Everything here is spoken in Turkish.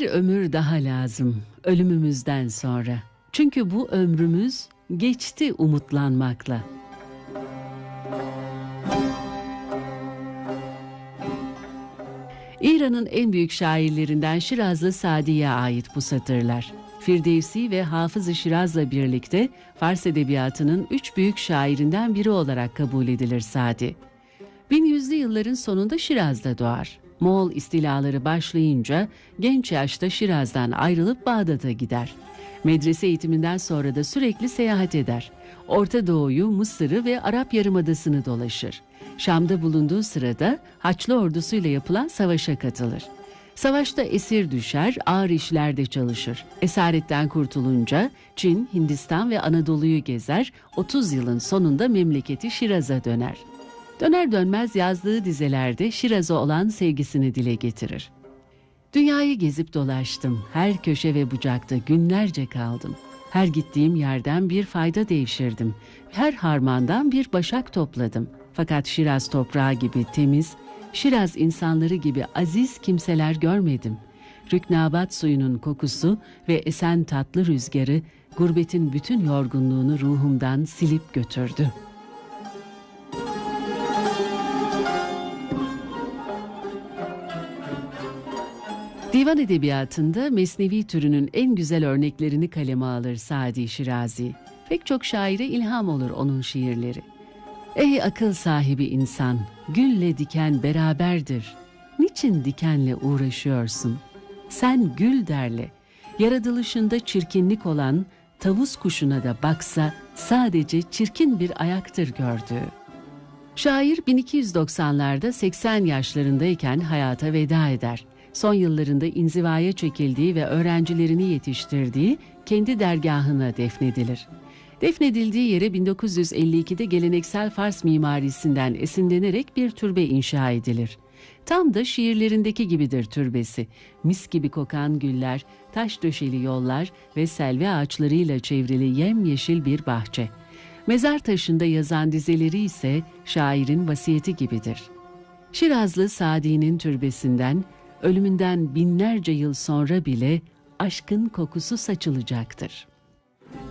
Bir ömür daha lazım ölümümüzden sonra. Çünkü bu ömrümüz geçti umutlanmakla. İran'ın en büyük şairlerinden Şirazlı Sadi'ye ait bu satırlar. Firdevsi ve Hafız-ı Şiraz'la birlikte Fars edebiyatının 3 büyük şairinden biri olarak kabul edilir Sadi. 1100'lü yılların sonunda Şiraz'da doğar. Moğol istilaları başlayınca genç yaşta Şiraz'dan ayrılıp Bağdat'a gider. Medrese eğitiminden sonra da sürekli seyahat eder. Orta Doğu'yu, Mısır'ı ve Arap Yarımadası'nı dolaşır. Şam'da bulunduğu sırada Haçlı ordusuyla yapılan savaşa katılır. Savaşta esir düşer, ağır işlerde çalışır. Esaretten kurtulunca Çin, Hindistan ve Anadolu'yu gezer, 30 yılın sonunda memleketi Şiraz'a döner. Döner dönmez yazdığı dizelerde Şiraz'a olan sevgisini dile getirir. Dünyayı gezip dolaştım, her köşe ve bucakta günlerce kaldım. Her gittiğim yerden bir fayda devşirdim. Her harmandan bir başak topladım. Fakat Şiraz toprağı gibi temiz, Şiraz insanları gibi aziz kimseler görmedim. Rüknabat suyunun kokusu ve esen tatlı rüzgarı gurbetin bütün yorgunluğunu ruhumdan silip götürdü. Divan edebiyatında mesnevi türünün en güzel örneklerini kaleme alır Sadi Şirazi. Pek çok şaire ilham olur onun şiirleri. Ey akıl sahibi insan, gülle diken beraberdir. Niçin dikenle uğraşıyorsun? Sen gül derle. Yaratılışında çirkinlik olan tavus kuşuna da baksa sadece çirkin bir ayaktır gördüğü. Şair 1290'larda 80 yaşlarındayken hayata veda eder. Son yıllarında inzivaya çekildiği ve öğrencilerini yetiştirdiği kendi dergahına defnedilir. Defnedildiği yere 1952'de geleneksel Fars mimarisinden esinlenerek bir türbe inşa edilir. Tam da şiirlerindeki gibidir türbesi. Mis gibi kokan güller, taş döşeli yollar ve selvi ağaçlarıyla çevrili yemyeşil bir bahçe. Mezar taşında yazan dizeleri ise şairin vasiyeti gibidir. Şirazlı Sadi'nin türbesinden ölümünden binlerce yıl sonra bile aşkın kokusu saçılacaktır.